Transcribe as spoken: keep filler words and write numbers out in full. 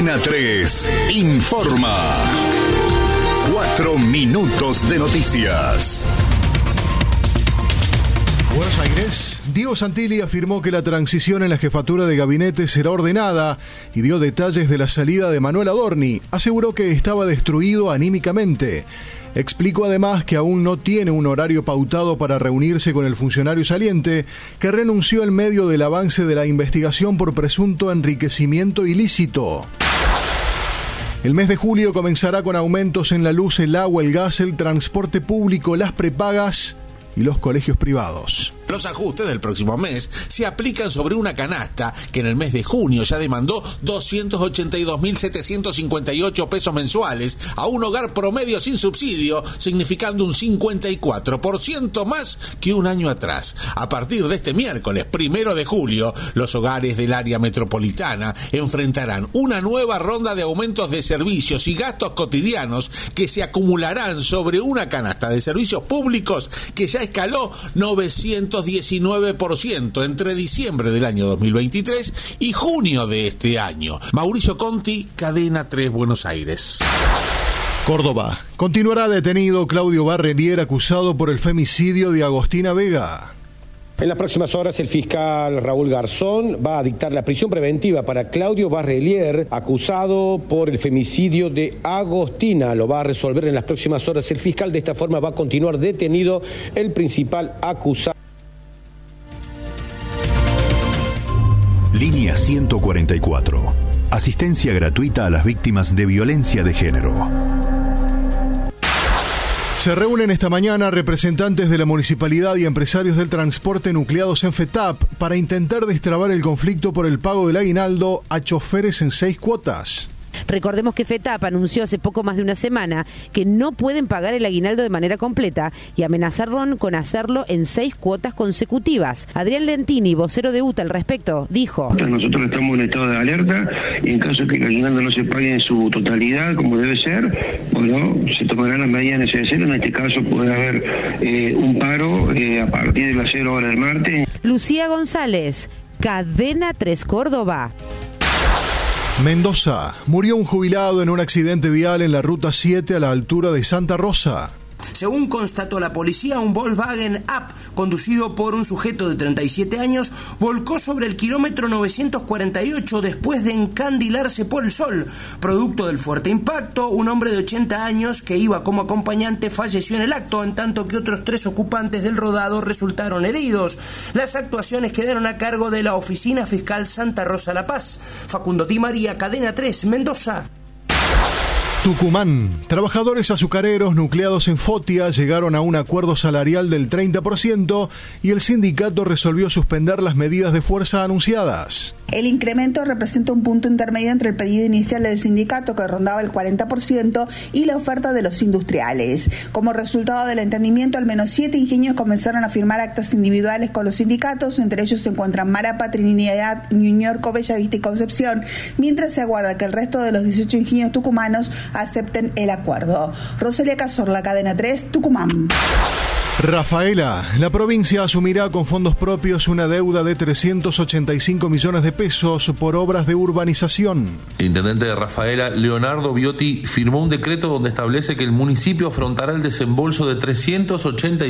Cadena tres informa. Cuatro minutos de noticias. Buenos Aires. Diego Santilli afirmó que la transición en la jefatura de gabinete será ordenada y dio detalles de la salida de Manuel Adorni. Aseguró que estaba destruido anímicamente. Explicó además que aún no tiene un horario pautado para reunirse con el funcionario saliente, que renunció en medio del avance de la investigación por presunto enriquecimiento ilícito. El mes de julio comenzará con aumentos en la luz, el agua, el gas, el transporte público, las prepagas y los colegios privados. Los ajustes del próximo mes se aplican sobre una canasta que en el mes de junio ya demandó doscientos ochenta y dos mil setecientos cincuenta y ocho pesos mensuales a un hogar promedio sin subsidio, significando un cincuenta y cuatro por ciento más que un año atrás. A partir de este miércoles, primero de julio, los hogares del área metropolitana enfrentarán una nueva ronda de aumentos de servicios y gastos cotidianos que se acumularán sobre una canasta de servicios públicos que ya escaló novecientos diecinueve por ciento entre diciembre del año dos mil veintitrés y junio de este año. Mauricio Conti, Cadena tres, Buenos Aires. Córdoba. Continuará detenido Claudio Barrelier, acusado por el femicidio de Agostina Vega. En las próximas horas el fiscal Raúl Garzón va a dictar la prisión preventiva para Claudio Barrelier, acusado por el femicidio de Agostina. Lo va a resolver en las próximas horas el fiscal. De esta forma va a continuar detenido el principal acusado. Línea ciento cuarenta y cuatro. Asistencia gratuita a las víctimas de violencia de género. Se reúnen esta mañana representantes de la municipalidad y empresarios del transporte nucleados en FETAP para intentar destrabar el conflicto por el pago del aguinaldo a choferes en seis cuotas. Recordemos que FETAP anunció hace poco más de una semana que no pueden pagar el aguinaldo de manera completa y amenazaron con hacerlo en seis cuotas consecutivas. Adrián Lentini, vocero de U T A al respecto, dijo: Nosotros estamos en estado de alerta y en caso que el aguinaldo no se pague en su totalidad como debe ser, bueno, se tomarán las medidas necesarias. En este caso puede haber eh, un paro eh, a partir de las cero horas del martes. Lucía González, Cadena tres Córdoba. Mendoza. Murió un jubilado en un accidente vial en la ruta siete a la altura de Santa Rosa. Según constató la policía, un Volkswagen Up conducido por un sujeto de treinta y siete años volcó sobre el kilómetro novecientos cuarenta y ocho después de encandilarse por el sol. Producto del fuerte impacto, un hombre de ochenta años que iba como acompañante falleció en el acto, en tanto que otros tres ocupantes del rodado resultaron heridos. Las actuaciones quedaron a cargo de la Oficina Fiscal Santa Rosa La Paz. Facundo Di María, Cadena tres, Mendoza. Tucumán. Trabajadores azucareros nucleados en Fotia llegaron a un acuerdo salarial del treinta por ciento y el sindicato resolvió suspender las medidas de fuerza anunciadas. El incremento representa un punto intermedio entre el pedido inicial del sindicato, que rondaba el cuarenta por ciento, y la oferta de los industriales. Como resultado del entendimiento, al menos siete ingenios comenzaron a firmar actas individuales con los sindicatos. Entre ellos se encuentran Marapa, Trinidad, Ñuñoa, Bellavista y Concepción, mientras se aguarda que el resto de los dieciocho ingenios tucumanos acepten el acuerdo. Rosalia Cazorla, Cadena tres, Tucumán. Rafaela. La provincia asumirá con fondos propios una deuda de trescientos ochenta y cinco millones de pesos por obras de urbanización. El intendente de Rafaela, Leonardo Biotti, firmó un decreto donde establece que el municipio afrontará el desembolso de trescientos ochenta y